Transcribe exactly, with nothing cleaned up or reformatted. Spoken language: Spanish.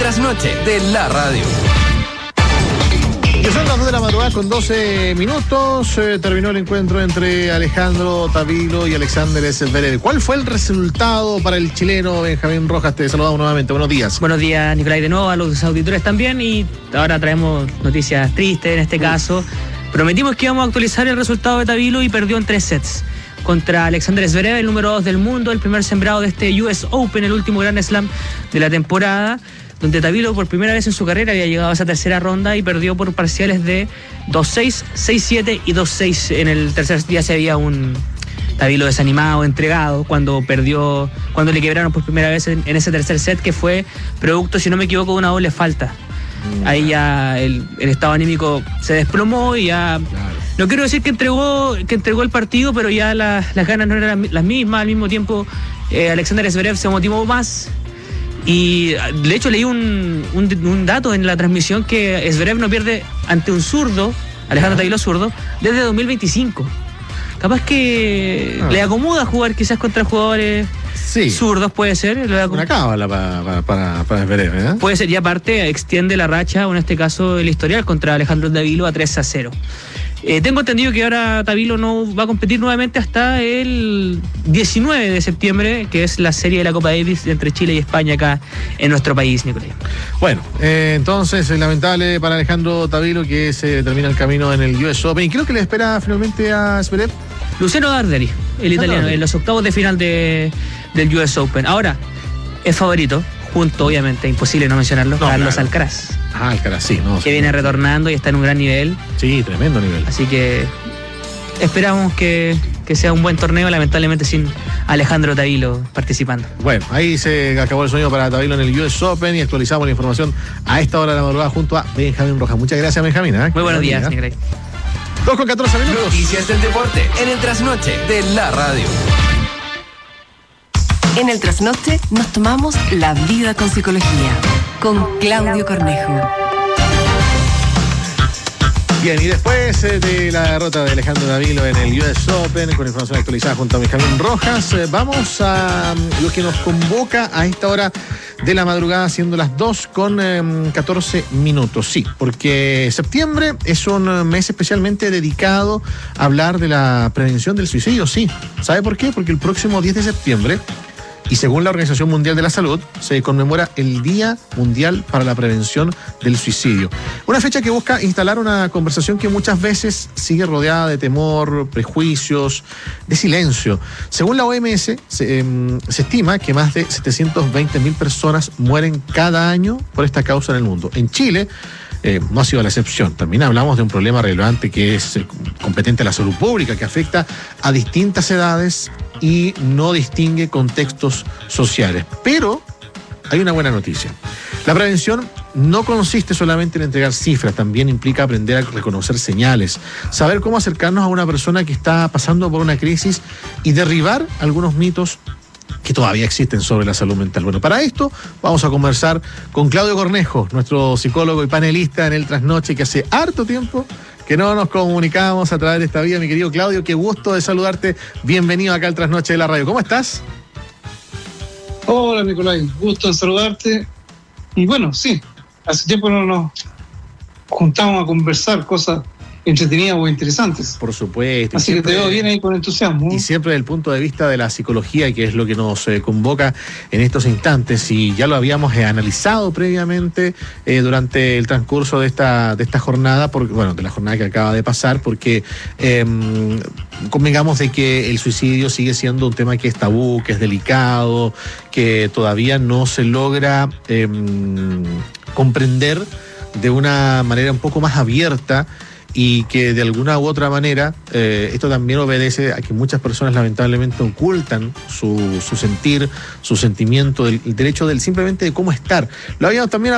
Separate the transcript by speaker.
Speaker 1: trasnoche de la radio.
Speaker 2: Y son las dos de la madrugada con doce minutos. Eh, terminó el encuentro entre Alejandro Tavilo y Alexander Zverev. ¿Cuál fue el resultado para el chileno Benjamín Rojas? Te saludamos nuevamente. Buenos días.
Speaker 3: Buenos días, Nicolai, de nuevo, a los auditores también. Y ahora traemos noticias tristes en este uh. caso. Prometimos que íbamos a actualizar el resultado de Tavilo y perdió en tres sets. Contra Alexander Zverev, el número dos del mundo, el primer sembrado de este U S Open, el último Grand Slam de la temporada, donde Tavilo por primera vez en su carrera había llegado a esa tercera ronda y perdió por parciales de dos seis, seis siete y dos seis. En el tercer día se había un Tavilo desanimado, entregado, cuando perdió, cuando le quebraron por primera vez en, en ese tercer set, que fue producto, si no me equivoco, de una doble falta. Ahí ya el, el estado anímico se desplomó y ya... Claro. No quiero decir que entregó que entregó el partido, pero ya la, las ganas no eran las mismas. Al mismo tiempo, eh, Alexander Zverev se motivó más. Y de hecho leí un, un, un dato en la transmisión que Zverev no pierde ante un zurdo, Alejandro Tavilo zurdo, desde dos mil veinticinco. Capaz que ah. le acomoda jugar quizás contra jugadores sí. zurdos, puede ser.
Speaker 2: Una cábala para, para, para Zverev, ¿eh?
Speaker 3: Puede ser, y aparte extiende la racha, o en este caso el historial, contra Alejandro Tavilo a tres a cero. Eh, tengo entendido que ahora Tavilo no va a competir nuevamente hasta el diecinueve de septiembre, que es la serie de la Copa Davis entre Chile y España acá en nuestro país, Nicolás.
Speaker 2: Bueno, eh, entonces es lamentable para Alejandro Tavilo que se termina el camino en el U S Open. ¿Y qué es lo que le espera finalmente a Zverev?
Speaker 3: Luciano Darderi, el italiano, en los octavos de final de, del U S Open. Ahora, es favorito, junto, obviamente, imposible no mencionarlo, no, Carlos claro. Alcaraz.
Speaker 2: Ah, Alcaraz, sí, no.
Speaker 3: Que
Speaker 2: sí,
Speaker 3: viene
Speaker 2: no.
Speaker 3: retornando y está en un gran nivel.
Speaker 2: Sí, tremendo nivel.
Speaker 3: Así que esperamos que, que sea un buen torneo, lamentablemente sin Alejandro Tavilo participando.
Speaker 2: Bueno, ahí se acabó el sueño para Tavilo en el U S Open y actualizamos la información a esta hora de la madrugada junto a Benjamín Rojas. Muchas gracias, Benjamín. ¿eh?
Speaker 3: Muy buenos días, Nicolás.
Speaker 2: dos con catorce minutos.
Speaker 1: Noticias del deporte en el trasnoche de la radio.
Speaker 4: En el trasnoche nos tomamos la vida con psicología, con Claudio Cornejo.
Speaker 2: Bien, y después eh, de la derrota de Alejandro Tavilo en el U S Open, con información actualizada junto a Benjamín Rojas, eh, vamos a um, lo que nos convoca a esta hora de la madrugada, siendo las dos con catorce minutos. Sí, porque septiembre es un mes especialmente dedicado a hablar de la prevención del suicidio, sí. ¿Sabe por qué? Porque el próximo diez de septiembre, y según la Organización Mundial de la Salud, se conmemora el Día Mundial para la Prevención del Suicidio. Una fecha que busca instalar una conversación que muchas veces sigue rodeada de temor, prejuicios, de silencio. Según la O M S, se, eh, se estima que más de setecientas veinte mil personas mueren cada año por esta causa en el mundo. En Chile, Eh, no ha sido la excepción. También hablamos de un problema relevante que es eh, competente a la salud pública, que afecta a distintas edades y no distingue contextos sociales. Pero hay una buena noticia. La prevención no consiste solamente en entregar cifras, también implica aprender a reconocer señales, saber cómo acercarnos a una persona que está pasando por una crisis y derribar algunos mitos que todavía existen sobre la salud mental. Bueno, para esto vamos a conversar con Claudio Cornejo, nuestro psicólogo y panelista en el Trasnoche, que hace harto tiempo que no nos comunicábamos a través de esta vía. Mi querido Claudio, qué gusto de saludarte. Bienvenido acá al Trasnoche de la radio. ¿Cómo estás?
Speaker 5: Hola, Nicolai. Gusto en saludarte. Y bueno, sí, hace tiempo no nos juntamos a conversar cosas entretenidas o interesantes.
Speaker 2: Por supuesto.
Speaker 5: Así siempre, que te veo bien ahí con entusiasmo.
Speaker 2: Y siempre desde el punto de vista de la psicología, que es lo que nos eh, convoca en estos instantes, y ya lo habíamos eh, analizado previamente eh, durante el transcurso de esta, de esta jornada, porque, bueno, de la jornada que acaba de pasar, porque eh, convengamos de que el suicidio sigue siendo un tema que es tabú, que es delicado, que todavía no se logra eh, comprender de una manera un poco más abierta, y que de alguna u otra manera eh, esto también obedece a que muchas personas lamentablemente ocultan su, su sentir, su sentimiento, el, el derecho del simplemente de cómo estar. Lo habíamos también